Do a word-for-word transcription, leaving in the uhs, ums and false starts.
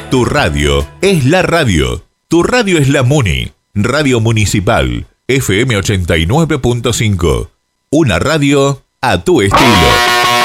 Tu radio es la radio. Tu radio es la Muni. Radio Municipal, F M ochenta y nueve punto cinco. Una radio a tu estilo.